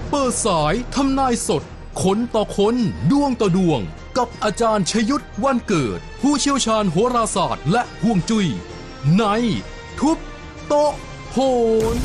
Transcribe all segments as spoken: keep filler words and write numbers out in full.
เปิดสายทำนายสดคนต่อคนดวงต่อดวงกับอาจารย์ชยุทธวันเกิดผู้เชี่ยวชาญโหราศาสตร์และฮวงจุ้ยในทุบโต๊ะโหน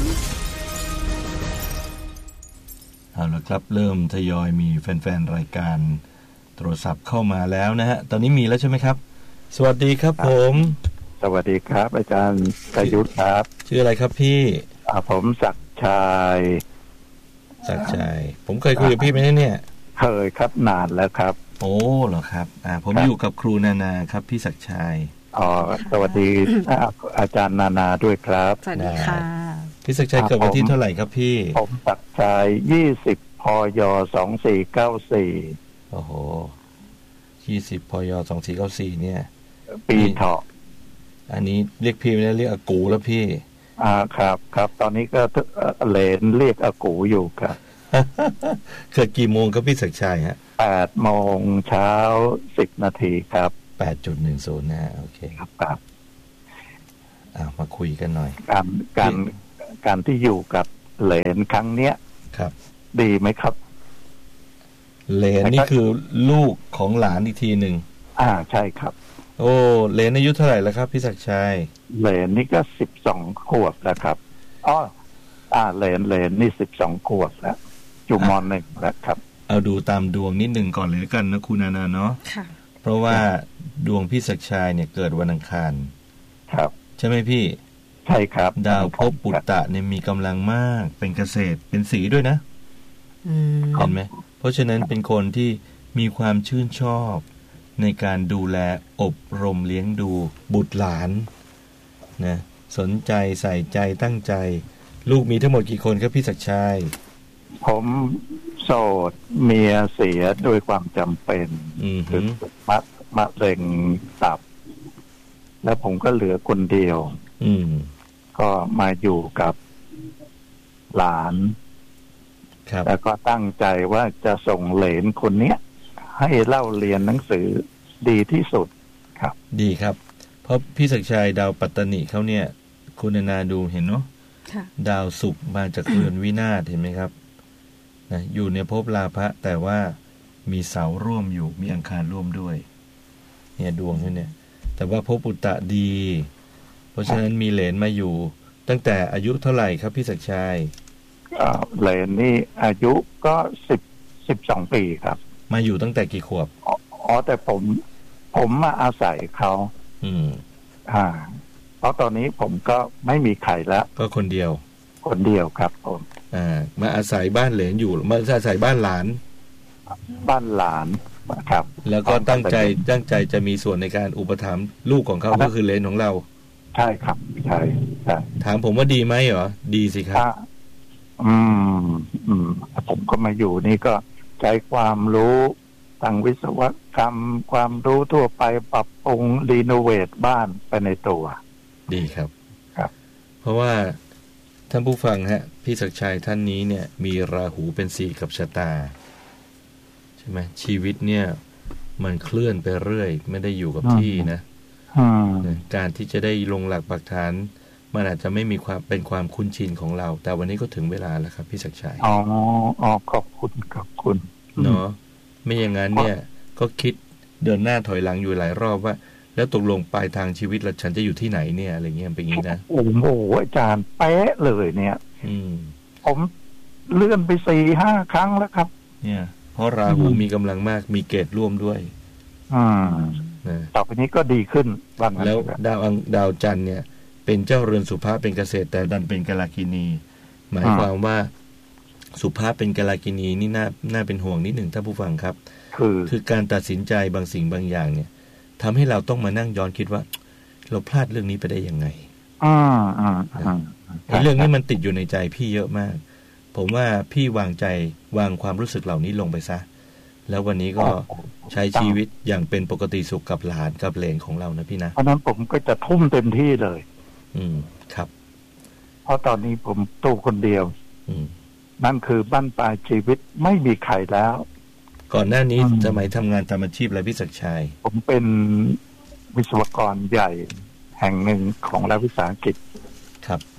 เอาละครับเริ่มทยอยมีแฟนๆรายการโทรศัพท์เข้ามาแล้วนะฮะตอนนี้มีแล้วใช่ไหมครับสวัสดีครับผมสวัสดีครับอาจารย์ชยุทธครับชื่ออะไรครับพี่ผมศักดิ์ชัยศักดิ์ชัยผมเคยคุยกับพี่ไหมเนี่ยเคยครับนานแล้วครับโอ้เหรอครับอ่าผมอยู่กับครูนานาครับพี่ศักดิ์ชัยอ๋อสวัสดีอาจารย์นานาด้วยครับสวัสดีค่ะพี่ศักดิ์ชัยเกิดวันที่เท่าไหร่ครับพี่ผมศักดิ์ชัยยี่สิบพยสองสี่เก้าสี่โอ้โหยี่สิบพยสองสี่เก้าสี่เนี่ยปีเถาะอันนี้เรียกพี่ไม่ได้เรียกอากูแล้วพี่อ่าครับครับตอนนี้ก็เหลนเรียกอากูอยู่ครับเกิดกี่โมงครับพี่ศักดิ์ชัยฮะแปดโมงเช้าสิบนาทีครับแปดจุดหนึ่งศูนย์นะโอเคครับครับอ่ามาคุยกันหน่อยการการการที่อยู่กับเหลนครั้งเนี้ยครับดีไหมครับเหลนนี่คือลูกของหลานอีกทีหนึ่งอ่าใช่ครับโอ้เหลนอายุเท่าไหร่แล้วครับพี่ศักดิ์ชัยเหลนนี่ก็สิบสองขวบแล้วครับอ๋ออ่าเหลนเหลนนี่สิบสองขวบแล้วอยู่ม.หนึ่งแล้วครับเอาดูตามดวงนิดนึงก่อนเลยกันนะคุณนานาเนาะค่ะเพราะว่าดวงพี่ศักดิ์ชัยเนี่ยเกิดวันอังคารครับใช่ไหมพี่ใช่ครับดาวภพปุตตะเนี่ยมีกำลังมากเป็นเกษตรเป็นสีด้วยนะเห็นไหมเพราะฉะนั้นเป็นคนที่มีความชื่นชอบในการดูแลอบรมเลี้ยงดูบุตรหลานนะสนใจใส่ใจตั้งใจลูกมีทั้งหมดกี่คนครับพี่ศักดิ์ชัยผมโสดเมียเสียโดยความจำเป็นคือมะมะเร็งตับแล้วผมก็เหลือคนเดียวก็มาอยู่กับหลานแล้วก็ตั้งใจว่าจะส่งเหลนคนเนี้ยให้เล่าเรียนหนังสือดีที่สุดครับดีครับเพราะพี่ศักดิ์ชัยดาวปัตตนิเขาเนี่ยคุณนานาดูเห็นเนาะดาวศุกร์มาจากเรือนวินาศเห็นไหมครับนะอยู่ในภพราพะแต่ว่ามีเสาร่วมอยู่มีอังคารร่วมด้วยเนี่ยดวงเนี่ยแต่ว่าภพปุตตะดีเพราะฉะนั้นมีเหลนมาอยู่ตั้งแต่อายุเท่าไหร่ครับพี่ศักดิ์ชัยเหลนนี่อายุก็สิบสิบสองปีครับมาอยู่ตั้งแต่กี่ขวบอ๋อแต่ผมผมมาอาศัยเขาอืมอ่าเพราะตอนนี้ผมก็ไม่มีใครแล้วก็คนเดียวคนเดียวครับผมอ่ามาอาศัยบ้านเหลนอยู่มาอาศัยบ้านหลานบ้านหลานครับแล้วก็ตั้งใจตั้งใจจะมีส่วนในการอุปถัมภ์ลูกของเขาก็คือเหลนของเราใช่ครับใช่ใช่ถามผมว่าดีไหมเหรอดีสิครับอืมอืมผมก็มาอยู่นี่ก็ใช้ความรู้ทางวิศวกรรมความรู้ทั่วไปปรับปรุงรีโนเวทบ้านไปในตัวดีครับครับเพราะว่าท่านผู้ฟังฮะพี่ศักดิ์ชัยท่านนี้เนี่ยมีราหูเป็นสี่กับชะตาใช่ไหมชีวิตเนี่ยมันเคลื่อนไปเรื่อยไม่ได้อยู่กับที่นะการที่จะได้ลงหลักปักฐานมันอาจจะไม่มีความเป็นความคุ้นชินของเราแต่วันนี้ก็ถึงเวลาแล้วครับพี่ศักดิ์ชัยอ๋ออ๋อขอบคุณขอบคุณเนาะไม่อย่างนั้นเนี่ยก็คิดเดินหน้าถอยหลังอยู่หลายรอบว่าแล้วตกลงปลายทางชีวิตเราฉันจะอยู่ที่ไหนเนี่ยอะไรเงี้ยเป็นอย่างนี้นะโอ้โหอาจารย์เป๊ะเลยเนี่ยอืมผมเลื่อนไปสี่ห้าครั้งแล้วครับเนี่ยเพราะราหูมีกำลังมากมีเกตร่วมด้วยอืมต่อไปนี้ก็ดีขึ้นบ้างแล้วดาวดาวจันทร์เนี่ยเป็นเจ้าเรือนสุภาเป็นเกษตรแต่ดันเป็นกาลากินีหมายความว่าสุภาเป็นกาลากินีนี่น่าน่าเป็นห่วงนิดหนึ่งท่านผู้ฟังครับคือคือการตัดสินใจบางสิ่งบางอย่างเนี่ยทำให้เราต้องมานั่งย้อนคิดว่าเราพลาดเรื่องนี้ไปได้ยังไงอ่าอ่าอ่าเรื่องนี้มันติดอยู่ในใจพี่เยอะมากผมว่าพี่วางใจวางความรู้สึกเหล่านี้ลงไปซะแล้ววันนี้ก็ใช้ชีวิตอย่างเป็นปกติสุขกับหลานกับเหลนของเรานะพี่นะเพราะนั้นผมก็จะทุ่มเต็มที่เลยอืมครับเพราะตอนนี้ผมตัวคนเดียวอืมนั่นคือบั้นปลายชีวิตไม่มีใครแล้วก่อนหน้านี้สมัยทำงานทำอาชีพอะไรพี่ศักดิ์ชัยผมเป็นวิศวกรใหญ่แห่งหนึ่งของรัฐวิสาหกิจครับ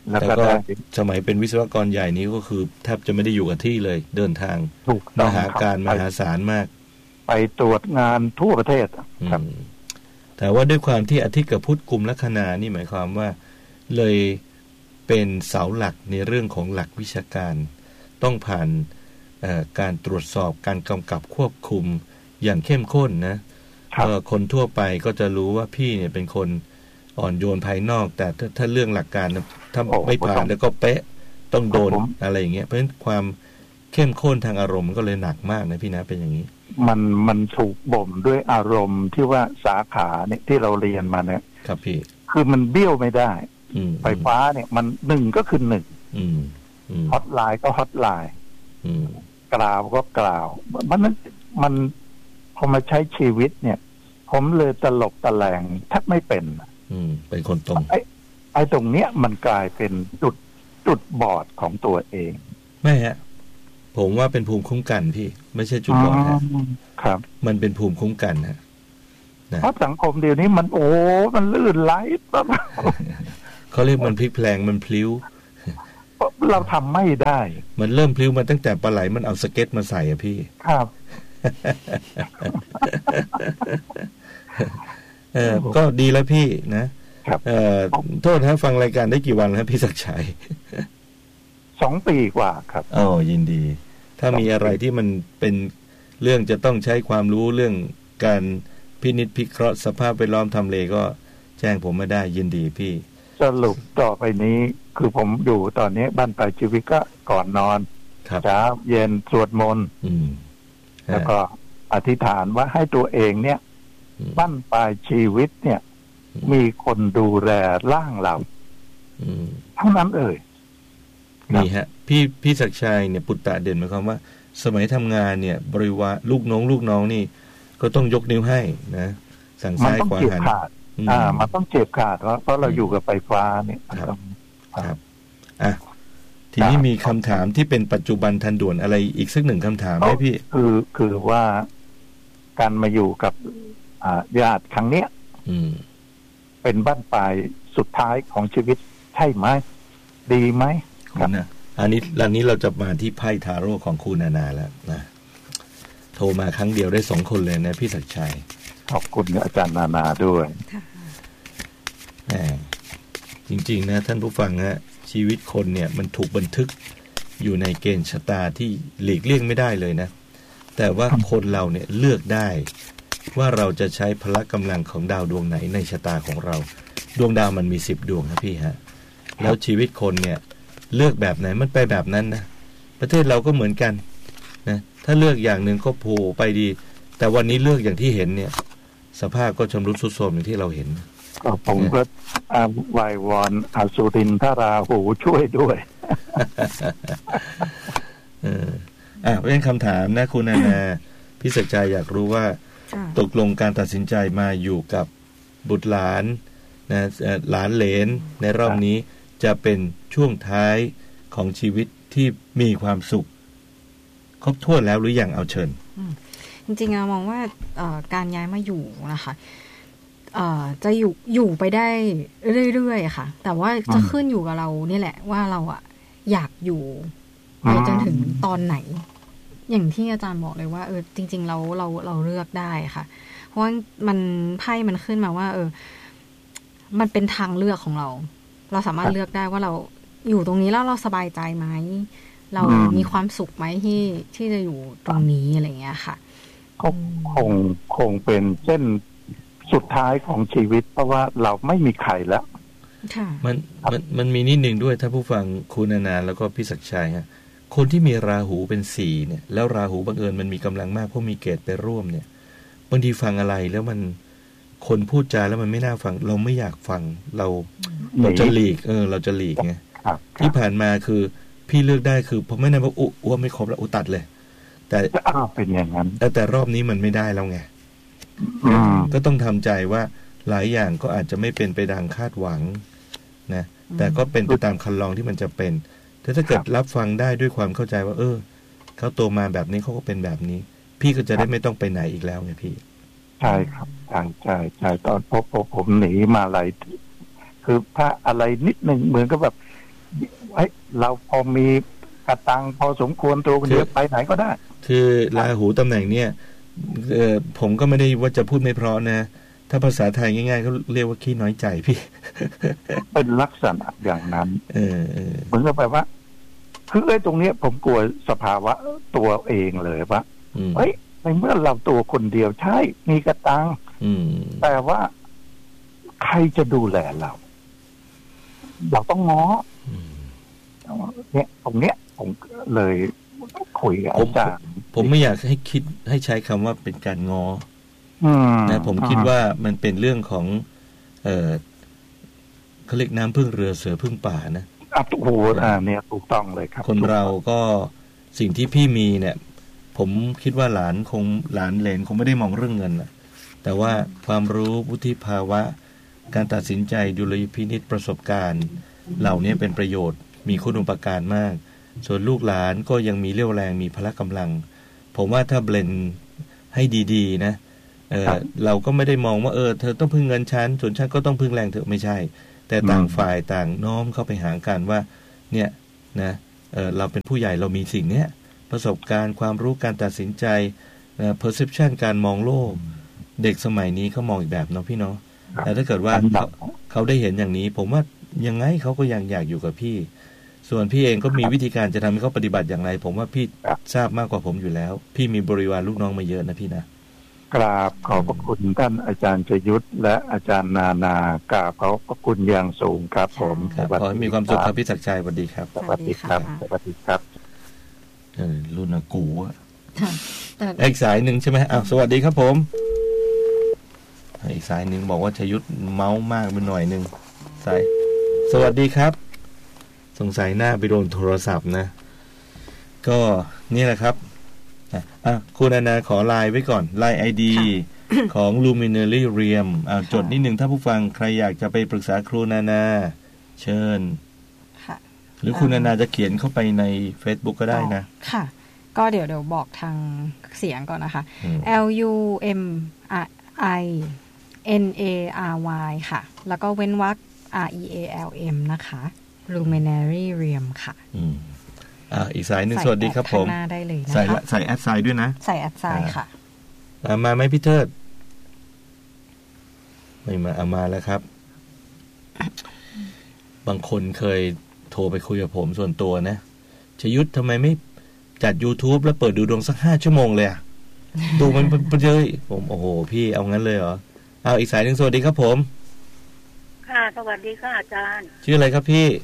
แล้วก็สมัยเป็นวิศวกรใหญ่นี้ก็คือแทบจะไม่ได้อยู่กับที่เลยเดินทางมหาการมหาศาลมากไปตรวจงานทั่วประเทศครับแต่ว่าด้วยความที่อาทิตย์กับพุธกุมลัคนานี่หมายความว่าเลยเป็นเสาหลักในเรื่องของหลักวิชาการต้องผ่านการตรวจสอบการกำกับควบคุมอย่างเข้มข้นนะคนทั่วไปก็จะรู้ว่าพี่เนี่ยเป็นคนอ่อนโยนภายนอกแต่ถ้าถ้าเรื่องหลักการถ้าไม่ผ่านแล้วก็เป๊ะต้องโดนอะไรอย่างเงี้ยเพราะฉะนั้นความเข้มข้นทางอารมณ์ก็เลยหนักมากนะพี่นะเป็นอย่างนี้มันมันถูกบ่มด้วยอารมณ์ที่ว่าสาขาเนี่ยที่เราเรียนมาเนี่ยครับพี่คือมันเบี้ยวไม่ได้ไฟฟ้าเนี่ยมันหนึ่งก็คือหนึ่งฮอตไลน์ก็ฮอตไลน์กล่าวก็กล่าวมันนั้นมันพอมาใช้ชีวิตเนี่ยผมเลยตลบตะแลงแทบไม่เป็นอืมเป็นคนตรงไอ้ไอ้ตรงเนี้ยมันกลายเป็นจุดจุดบอดของตัวเองไม่ฮะผมว่าเป็นภูมิคุ้มกันพี่ไม่ใช่จุดบอดนะครับมันเป็นภูมิคุ้มกันฮะเพราะสังคมเดี๋ยวนี้มันโอ้มันลื่นไหลแบบเขาเรียกมันพลิกแพลงมันพลิ้วเราทำไม่ได้มันเริ่มพลิ้วมาตั้งแต่ปลาไหลมันเอาสเก็ตมาใส่อะพี่ครับเออก็ดีแล้วพี่นะเอ่อโทษนะฟังรายการได้กี่วันแล้วพี่ศักดิ์ชัยสองปีกว่าครับอ๋อยินดีถ้ามีอะไรที่มันเป็นเรื่องจะต้องใช้ความรู้เรื่องการพินิจพิเคราะห์สภาพแวดล้อมทำเลก็แจ้งผมมาได้ยินดีพี่สรุปต่อไปนี้คือผมอยู่ตอนนี้บ้านปลายชีวิตก็ก่อนนอนเช้าเย็นสวดมนต์แล้วก็อธิษฐานว่าให้ตัวเองเนี่ยบ้านปลายชีวิตเนี่ยมีคนดูแลร่างเราเท่านั้นเอ่ยนี่ฮะพี่พี่ศักดิ์ชัยเนี่ยปุตตะเด่นหมายความว่าสมัยทำงานเนี่ยบริวารลูกน้องลูกน้องนี่ก็ต้องยกนิ้วให้นะสั่งซ้ายขวาหันอ่ามันต้องเจ็บขาดเพราะเพราะเราอยู่กับไฟฟ้าเนี่ยครับครับอ่ะทีนี้มีคำถามที่เป็นปัจจุบันทันด่วนอะไรอีกสักหนึ่งคำถามไหมพี่คือคือว่าการมาอยู่กับอ่าญาติครั้งเนี้ยเป็นบ้านปลายสุดท้ายของชีวิตใช่ไหมดีไหมครับนะอันนี้อันนี้เราจะมาที่ไพ่ทาโร่ของคุณนานาแล้วนะโทรมาครั้งเดียวได้สองคนเลยนะพี่ศักดิ์ชัยขอบคุณอาจารย์นานาด้วยแหมจริงๆนะท่านผู้ฟังฮะชีวิตคนเนี่ยมันถูกบันทึกอยู่ในเกณฑ์ชะตาที่หลีกเลี่ยงไม่ได้เลยนะแต่ว่าคนเราเนี่ยเลือกได้ว่าเราจะใช้พละกำลังของดาวดวงไหนในชะตาของเราดวงดาวมันมีสิบดวงนะพี่ฮะแล้วชีวิตคนเนี่ยเลือกแบบไหนมันไปแบบนั้นนะประเทศเราก็เหมือนกันนะถ้าเลือกอย่างหนึ่งก็โผล่ไปดีแต่วันนี้เลือกอย่างที่เห็นเนี่ยสภาพก็ชำรุดทรุดโทรมอย่างที่เราเห็นผมก็วายวอนอสุรินทราหูช่วยด้วยเอออ่ะเป็นคำถามนะคุณนานาพี่ศักดิ์ชัยอยากรู้ว่าตกลงการตัดสินใจมาอยู่กับบุตรหลานนะหลานเหลนในรอบนี้จะเป็นช่วงท้ายของชีวิตที่มีความสุขครบถ้วนแล้วหรือยังเอาเชิญจริงๆเรามองว่าการย้ายมาอยู่นะคะจะอยู่อยู่ไปได้เรื่อยๆค่ะแต่ว่าจะขึ้นอยู่กับเรานี่แหละว่าเราอะอยากอยู่ไปจนถึงตอนไหนอย่างที่อาจารย์บอกเลยว่าเออจริงๆเราเราเราเลือกได้ค่ะเพราะว่ามันไพ่มันขึ้นมาว่าเออมันเป็นทางเลือกของเราเราสามารถเลือกได้ว่าเราอยู่ตรงนี้แล้วเราสบายใจไหมเรามีความสุขไหมที่ที่จะอยู่ตรงนี้อะไรเงี้ยค่ะก็คงคงเป็นเส้นสุดท้ายของชีวิตเพราะว่าเราไม่มีใครแล้วมันมันมันมีนิดหนึ่งด้วยถ้าผู้ฟังคุณนานาแล้วก็พี่ศักดิ์ชัยฮะคนที่มีราหูเป็นสี่เนี่ยแล้วราหูบังเอิญมันมีกำลังมากเพราะมีเกตไปร่วมเนี่ยบางทีฟังอะไรแล้วมันคนพูดจาแล้วมันไม่น่าฟังเราไม่อยากฟังเราเราจะหลีกเออเราจะหลีกไงที่ผ่านมาคือพี่เลือกได้คือผมไม่ได้ว่าอ้วไม่ครบแล้วอุตัดเลยแต่อ้าวเป็นอย่างนั้นแต่แต่รอบนี้มันไม่ได้แล้วไงก็ต้องทำใจว่าหลายอย่างก็อาจจะไม่เป็นไปดังคาดหวังนะแต่ก็เป็นไปตามคันลองที่มันจะเป็นแต่ถ้าเกิดรับฟังได้ด้วยความเข้าใจว่าเออเขาโตมาแบบนี้เขาก็เป็นแบบนี้พี่ก็จะได้ไม่ต้องไปไหนอีกแล้วไงพี่ใช่ครับใช่ใช่ใช่ตอนพบผมหนีมาอะไรคือถ้าอะไรนิดนึงเหมือนกับแบบไอ้เราพอมีกระตังพอสมควรตัวคนเดียวไปไหนก็ได้คือราหูตำแหน่งเนี่ยเอ่อผมก็ไม่ได้ว่าจะพูดไม่เพราะนะถ้าภาษาไทยง่ายๆเขาเรียกว่าขี้น้อยใจพี่เป็นลักษณะอย่างนั้นเออเออเหมือนกับแบบว่าคือไอ้ตรงเนี้ยผมกลัวสภาวะตัวเองเลยว่าเฮ้ยในเมื่อเราตัวคนเดียวใช่มีกระตังแต่ว่าใครจะดูแลเราเราต้องง้อเนี่ยตรงเนี้ยผมเลยคุยกับอาจารย์ผมไม่อยากให้คิดให้ใช้คำว่าเป็นการง้อนะผมคิดว่ามันเป็นเรื่องของเออเขาเรียกน้ำพึ่งเรือเสือพึ่งป่านะอ่ะโอ้โหอ่าเนี่ยถูกต้องเลยครับคนเราก็สิ่งที่พี่มีเนี่ยผมคิดว่าหลานคงหลานเหลนคงไม่ได้มองเรื่องเงินนะแต่ว่าความรู้วุฒิภาวะการตัดสินใจดุลยพินิจประสบการณ์เหล่านี้เป็นประโยชน์มีคุณูปการมากส่วนลูกหลานก็ยังมีเรี่ยวแรงมีพละกำลังผมว่าถ้าเบลนให้ดีๆนะเออเราก็ไม่ได้มองว่าเออเธอต้องพึ่งเงินฉันส่วนฉันก็ต้องพึ่งแรงเธอไม่ใช่แต่ต่างฝ่ายต่างน้อมเข้าไปหากันว่าเนี่ยนะเออเราเป็นผู้ใหญ่เรามีสิ่งเนี้ยประสบการณ์ความรู้การตัดสินใจนะ perception การมองโลกเด็กสมัยนี้เขามองอีกแบบเนาะพี่เนาะแต่ถ้าเกิดว่าเขาเขาได้เห็นอย่างนี้ผมว่ายังไงเขาก็ยังอยากอยู่กับพี่ส่วนพี่เองก็มีวิธีการจะทำให้เขาปฏิบัติอย่างไรผมว่าพี่ทราบมากกว่าผมอยู่แล้วพี่มีบริวารลูกน้องมาเยอะนะพี่นะกราบขอบพระคุณท่านอาจารย์ชยุทธและอาจารย์นานากราบขอบพระคุณอย่างสูงครับผมขอให้มีความสุขครับพี่ศักดิ์ชัยสวัสดีครับสวัสดีครับสวัสดีครับเออรุ่นอากูอ่ะอีกสายหนึ่งใช่ไหมอ้าวสวัสดีครับผมอีกสายหนึ่งบอกว่าชยุทธเมามากไปหน่อยนึงสายสวัสดีครับสงสัยหน้าไปโดนโทรศัพท์นะก็นี่แหละครับอ่ะคุณนานาขอไลน์ไว้ก่อนไลน์ ไอ ดี ของ Luminary Realm อ่าจดนิดนึงถ้าผู้ฟังใครอยากจะไปปรึกษาครูนานาเชิญค่ะหรือคุณนานาจะเขียนเข้าไปใน Facebook ก็ได้นะค่ะก็เดี๋ยวเดี๋ยวบอกทางเสียงก่อนนะคะ L U M I N A R Y ค่ะแล้วก็เว้นวรรค R E A L M นะคะ Luminary Realm ค่ะอืมอ่าอีกสายหนึ่งสวัสดีครับผมใส่ใส่แอดไซด์ด้วยนะใส่แอดไซด์ค่ะมาไหมพี่เทิดไม่มาเอามาแล้วครับบางคนเคยโทรไปคุยกับผมส่วนตัวนะชยุทธทำไมไม่จัด YouTube แล้วเปิดดูดวงสักห้าชั่วโมงเลยอ่ะดูมันไปเลยผมโอ้โหพี่เอางั้นเลยเหรอเอาอีกสายหนึ่งสวัสดีครับผมค่ะสวัสดีค่ะอาจารย์ชื่ออะไรครับพี่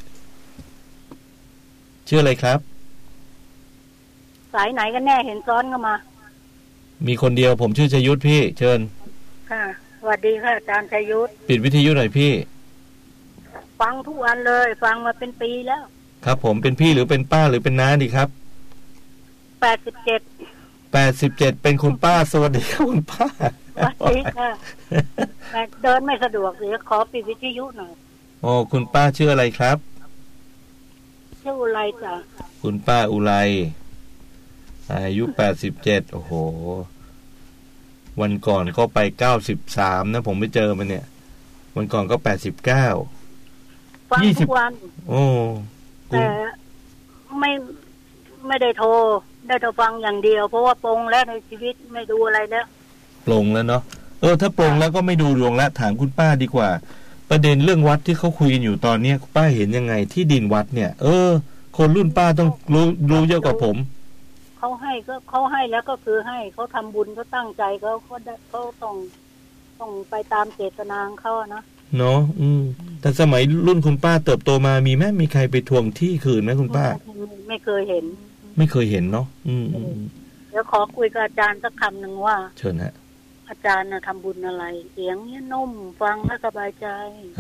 ชื่ออะไรครับสายไหนกันแน่เห็นซ้อนเข้ามามีคนเดียวผมชื่อชยุทธพี่เชิญค่ะสวัสดีค่ะอาจารย์ชยุทธปิดวิทยุหน่อยพี่ฟังทุกวันเลยฟังมาเป็นปีแล้วครับผมเป็นพี่หรือเป็นป้าหรือเป็นน้าดีครับแปดสิบเจ็ดแปดสิบเจ็ดเป็นคุณป้าสวัสดีครับคุณป้าสวัสดีค่ะเดินไม่สะดวกเดี๋ยวขอปิดวิทยุหน่อยโอ้คุณป้าชื่ออะไรครับชื่ออุไรจ้ะคุณป้าอุไรอายุแปดสิบเจ็ดโอ้โหวันก่อนก็ไปเก้าสิบสามนะผมไปเจอมันเนี่ยวันก่อนก็แปดสิบเก้าฟังทุกวันโอ้แต่ไม่ไม่ได้โทรได้แต่ฟังอย่างเดียวเพราะว่าปลงแล้วในชีวิตไม่ดูอะไรแล้วปลงแล้วเนาะเออถ้าปลงแล้วก็ไม่ดูดวงแล้วถามคุณป้าดีกว่าประเด็นเรื่องวัดที่เขาคุยกันอยู่ตอนนี้ป้าเห็นยังไงที่ดินวัดเนี่ยเออคนรุ่นป้าต้องรู้รู้เยอะกว่าผมเขาให้ก็เขาให้แล้วก็คือให้เขาทำบุญเขาตั้งใจเขาเขาเขาต้องต้องไปตามเจตนาของเขานะเนาะอืมแต่สมัยรุ่นคุณป้าเติบโตมามีไหมมีใครไปทวงที่คืนไหมคุณป้าไม่เคยเห็นไม่เคยเห็นเนาะอืมเดี๋ยวขอคุยกับอาจารย์สักคำหนึ่งว่าเชิญฮะอาจารย์นะทำบุญอะไรเสียงเนี้ยนุ่มฟังแล้วสบายใจ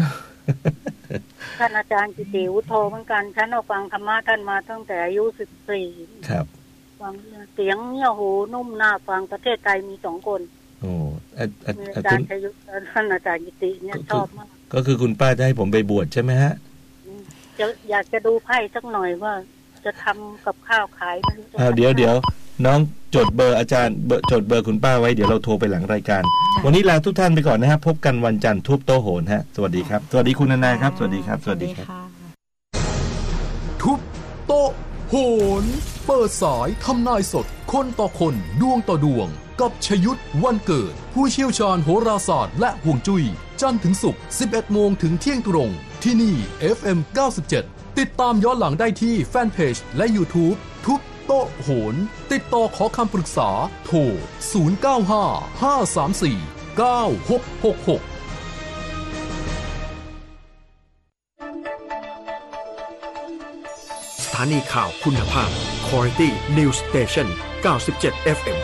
ท่านอาจารย์กิติวุฒโธเหมือนกันฉันเอาฟังธรรมะท่านมาตั้งแต่อายุสิบสี่ครับฟังเสียงเนี่ยโหนุ่มน่าฟังประเทศไทยมีสองคนโอ้อาจารย์ชยุทธท่านอาจารย์กิติเนี่ยชอบมากก็คือคุณป้าจะให้ผมไปบวชใช่ไหมฮะจะอยากจะดูไพ่สักหน่อยว่าจะทำกับข้าวขายอ้าวเดี๋ยวเดี๋ยวน้องจดเบอร์อาจารย์จดเบอร์คุณป้าไว้เดี๋ยวเราโทรไปหลังรายการวันนี้ลาทุกท่านไปก่อนนะครับพบกันวันจันทร์ทุบโต๊ะโหนฮะสวัสดีครับสวัสดีคุณนานาครับสวัสดีครับสวัสดีครับโหนเปิดสายทำนายสดคนต่อคนดวงต่อดวงกับชยุทธวันเกิดผู้เชี่ยวชาญโหราศาสตร์และห่วงจุ้ยจันทร์ถึงศุกร์ สิบเอ็ดโมงถึงเที่ยงตรงที่นี่ เอฟ เอ็ม เก้าสิบเจ็ด ติดตามย้อนหลังได้ที่แฟนเพจและ YouTube ทุบโต๊ะโหนติดต่อขอคำปรึกษาโทรศูนย์ เก้า ห้า ห้า สาม สี่ เก้า หก หก หกสถานีข่าวคุณภาพ Quality News Station เก้าสิบเจ็ด เอฟ เอ็ม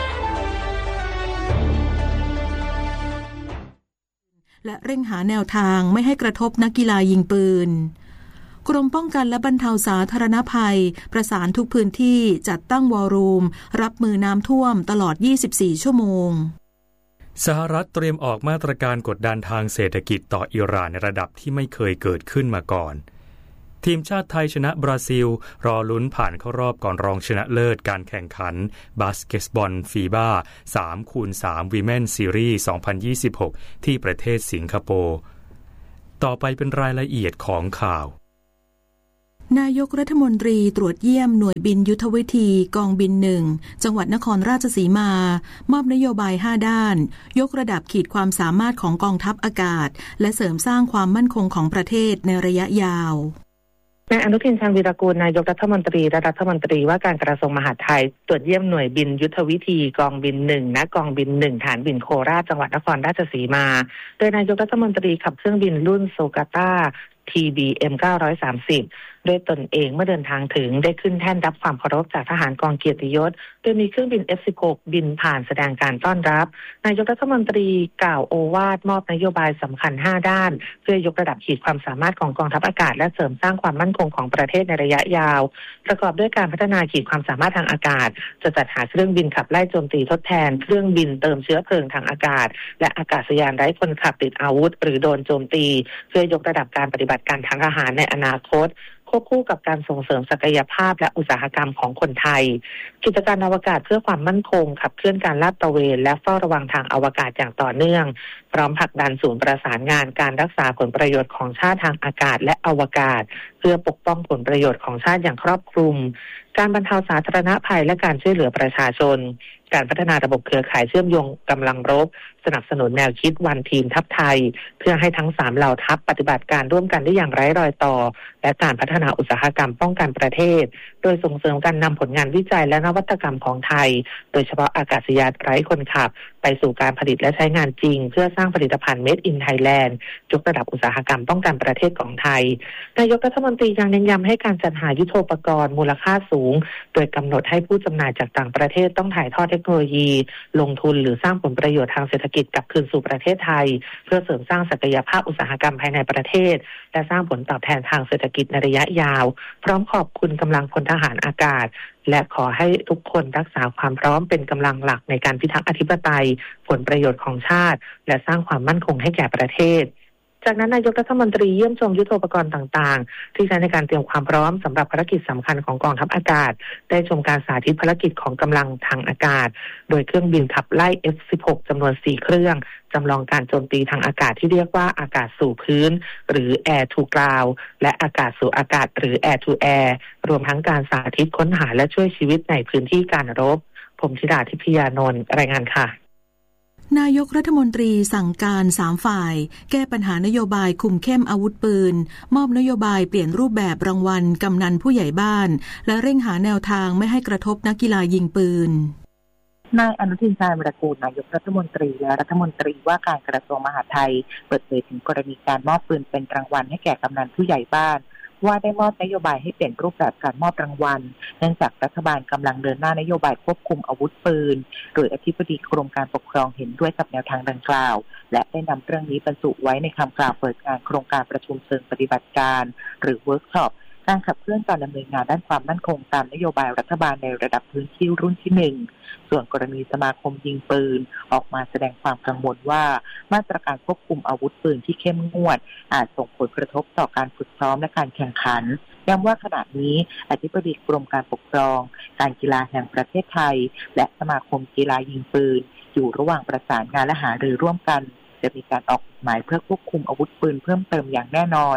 และเร่งหาแนวทางไม่ให้กระทบนักกีฬายิงปืนกรมป้องกันและบรรเทาสาธารณภัยประสานทุกพื้นที่จัดตั้งวอลลุ่มรับมือน้ำท่วมตลอดยี่สิบสี่ชั่วโมงสหรัฐเตรียมออกมาตรการกดดันทางเศรษฐกิจต่ออิหร่านในระดับที่ไม่เคยเกิดขึ้นมาก่อนทีมชาติไทยชนะบราซิลรอลุ้นผ่านเข้ารอบก่อนรองชนะเลิศการแข่งขันบาสเกตบอลฟีบา สามคูณสาม Women's Series สองพันยี่สิบหกที่ประเทศสิงคโปร์ต่อไปเป็นรายละเอียดของข่าวนายกรัฐมนตรีตรวจเยี่ยมหน่วยบินยุทธวิธีกองบินหนึ่งจังหวัดนครราชสีมามอบนโยบายห้าด้านยกระดับขีดความสามารถของกองทัพอากาศและเสริมสร้างความมั่นคงของประเทศในระยะยาวนายอนุทินชาญวีรกูลนายกรัฐมนตรีและรัฐมนตรีว่าการกระทรวงมหาดไทยตรวจเยี่ยมหน่วยบินยุทธวิธีกองบินหนึ่งณกองบินหนึ่งฐานบินโคราชจังหวัดนครราชสีมาโดยนายกรัฐมนตรีขับเครื่องบินรุ่นโซกาต้า ที บี เอ็ม เก้าร้อยสามสิบด้วยตนเองเมื่อเดินทางถึงได้ขึ้นแท่นรับความเคารพจากทหารกองเกียรติยศโดยมีเครื่องบิน เอฟ สิบหก บินผ่านแสดงการต้อนรับนายกรัฐมนตรีกล่าวโอวาทมอบนโยบายสำคัญห้าด้านเพื่อยกระดับขีดความสามารถของกองทัพอากาศและเสริมสร้างความมั่นคงของประเทศในระยะยาวประกอบด้วยการพัฒนาขีดความสามารถทางอากาศจะจัดหาเครื่องบินขับไล่โจมตีทดแทนเครื่องบินเติมเชื้อเพลิงทางอากาศและอากาศยานไร้คนขับติดอาวุธหรือโดนโจมตีเพื่อยกระดับการปฏิบัติการทางทหารในอนาคตควบคู่กับการส่งเสริมศักยภาพและอุตสาหกรรมของคนไทยกิจการอวกาศเพื่อความมั่นคงขับเคลื่อนการลาดตระเวนและเฝ้าระวังทางอวกาศอย่างต่อเนื่องพร้อมผลักดันศูนย์ประสานงานการรักษาผลประโยชน์ของชาติทางอากาศและอวกาศเพื่อปกป้องผลประโยชน์ของชาติอย่างครอบคลุมการบรรเทาสาธารณภัยและการช่วยเหลือประชาชนการพัฒนาระบบเครือข่ายเชื่อมโยงกำลังรบสนับสนุนแนวคิดวันทีมทัพไทยเพื่อให้ทั้งสามเหล่าทัพปฏิบัติการร่วมกันได้อย่างไร้รอยต่อและการพัฒนาอุตสาหกรรมป้องกันประเทศโดยส่งเสริมการนำผลงานวิจัยและนวัตกรรมของไทยโดยเฉพาะอากาศยานไร้คนขับไปสู่การผลิตและใช้งานจริงเพื่อสร้างผลิตภัณฑ์ Made in Thailand ยกระดับอุตสาหกรรมป้องกันประเทศของไทยนายกรัฐมนตรียังเน้นย้ำให้การจัดหายุทโธปกรณ์มูลค่าสูงโดยกำหนดให้ผู้จำหน่ายจากต่างประเทศต้องถ่ายทอดเทคโนโลยีลงทุนหรือสร้างผลประโยชน์ทางเศรษฐกิจกลับคืนสู่ประเทศไทยเพื่อเสริมสร้างศักยภาพอุตสาหกรรมภายในประเทศและสร้างผลตอบแทนทางเศรษฐกิจในระยะยาวพร้อมขอบคุณกำลังพลทหารอากาศและขอให้ทุกคนรักษาความพร้อมเป็นกำลังหลักในการพิทักษ์อธิปไตยผลประโยชน์ของชาติและสร้างความมั่นคงให้แก่ประเทศจากนั้นนายกรัฐมนตรีเยี่ยมชมยุทโธปกรณ์ต่างๆที่ใช้ในการเตรียมความพร้อมสำหรับภารกิจสำคัญของกองทัพอากาศได้ชมการสาธิตภารกิจของกำลังทางอากาศโดยเครื่องบินขับไล่ เอฟ สิบหก จำนวนสี่เครื่องจำลองการโจมตีทางอากาศที่เรียกว่าอากาศสู่พื้นหรือ Air to Ground และอากาศสู่อากาศหรือ Air to Air รวมทั้งการสาธิตค้นหาและช่วยชีวิตในพื้นที่การรบผมธิดาทิพยานนท์รายงานค่ะนายกรัฐมนตรีสั่งการสามฝ่ายแก้ปัญหานโยบายคุมเข้มอาวุธปืนมอบนโยบายเปลี่ยนรูปแบบรางวัลกำนันผู้ใหญ่บ้านและเร่งหาแนวทางไม่ให้กระทบนักกีฬายิงปืนนายอนุทินชาญวีรกูลนายกรัฐมนตรีและรัฐมนตรีว่าการกระทรวงมหาดไทยเปิดเผยถึงกรณีการมอบปืนเป็นรางวัลให้แก่กำนันผู้ใหญ่บ้านว่าได้มอบนโยบายให้เปลี่ยนรูปแบบการมอบรางวัลเนื่องจากรัฐบาลกำลังเดินหน้านโยบายควบคุมอาวุธปืนโดยอธิบดีกรมการปกครองเห็นด้วยกับแนวทางดังกล่าวและได้นำเรื่องนี้บรรจุไว้ในคำกล่าวเปิดงานโครงการประชุมเชิงปฏิบัติการหรือเวิร์กช็อปการขับเคลื่อนการดำเนินงานด้านความมั่นคงตามนโยบายรัฐบาลในระดับพื้นที่รุ่นที่หนึ่งส่วนกรณีสมาคมยิงปืนออกมาแสดงความกังวลว่ามาตรการควบคุมอาวุธปืนที่เข้มงวดอาจส่งผลกระทบต่อการฝึกซ้อมและการแข่งขันย้ำว่าขณะนี้อธิบดีกรมการปกครองการกีฬาแห่งประเทศไทยและสมาคมกีฬายิงปืนอยู่ระหว่างประสานงานและหารือร่วมกันจะมีการออกกฎหมายเพื่อควบคุมอาวุธปืนเพิ่มเติมอย่างแน่นอน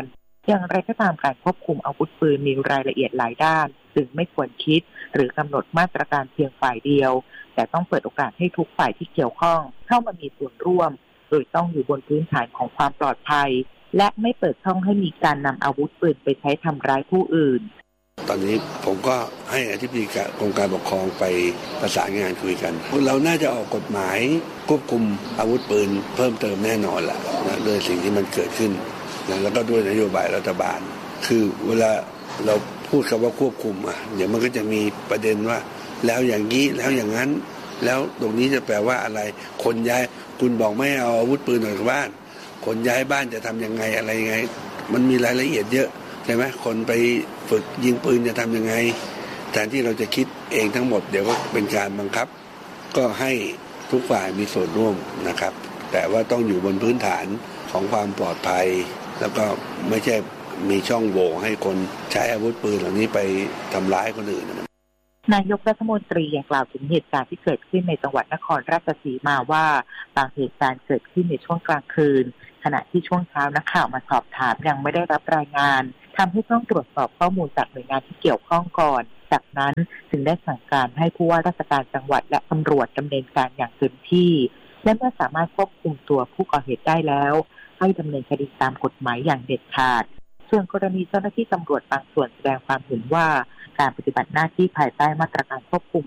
อย่างไรก็ตามการควบคุมอาวุธปืนมีรายละเอียดหลายด้านจึงไม่ควรคิดหรือกำหนดมาตรการเพียงฝ่ายเดียวแต่ต้องเปิดโอกาสให้ทุกฝ่ายที่เกี่ยวข้องเข้ามามีส่วนร่วมโดยต้องอยู่บนพื้นฐานของความปลอดภัยและไม่เปิดช่องให้มีการนำอาวุธปืนไปใช้ทำร้ายผู้อื่นตอนนี้ผมก็ให้อธิบดีกรมการปกครองไปประสานงานคุยกันเราน่าจะออกกฎหมายควบคุมอาวุธปืนเพิ่มเติมแน่นอนแหละนะโดยสิ่งที่มันเกิดขึ้นนะแล้วก็ด้วยนโยบายรัฐบาลคือเวลาเราพูดคำว่าควบคุมอ่ะเดี๋ยวมันก็จะมีประเด็นว่าแล้วอย่างนี้แล้วอย่างนั้นแล้วตรงนี้จะแปลว่าอะไรคนย้ายคุณบอกไม่เอาอาวุธปืนออกจากบ้านคนย้ายบ้านจะทำยังไงอะไรยังไงมันมีรายละเอียดเยอะใช่ไหมคนไปฝึกยิงปืนจะทำยังไงแทนที่เราจะคิดเองทั้งหมดเดี๋ยวก็เป็นการบังคับก็ให้ทุกฝ่ายมีส่วนร่วมนะครับแต่ว่าต้องอยู่บนพื้นฐานของความปลอดภัยแล้วก็ไม่ใช่มีช่องโหว่ให้คนใช้อาวุธปืนเหล่านี้ไปทำร้ายคนอื่นนายกรัฐมนตรียังกล่าวถึงเหตุการณ์ที่เกิดขึ้นในจังหวัดนครราชสีมาว่าบางเหตุการณ์เกิดขึ้นในช่วงกลางคืนขณะที่ช่วงเช้านักข่าวมาสอบถามยังไม่ได้รับรายงานทำให้ต้องตรวจสอบข้อมูลจากหน่วยงานที่เกี่ยวข้องก่อนจากนั้นจึงได้สั่งการให้ผู้ว่าราชการจังหวัดและตำรวจดำเนินการอย่างเต็มที่และเมื่อสามารถควบคุมตัวผู้ก่อเหตุได้แล้วให้ดำเนินคดีตามกฎหมายอย่างเด็ดขาดส่วนกรณีเจ้าหน้าที่ตำรวจบางส่วนแสดงความเห็นว่าการปฏิบัติหน้าที่ภายใต้มาตรการควบคุม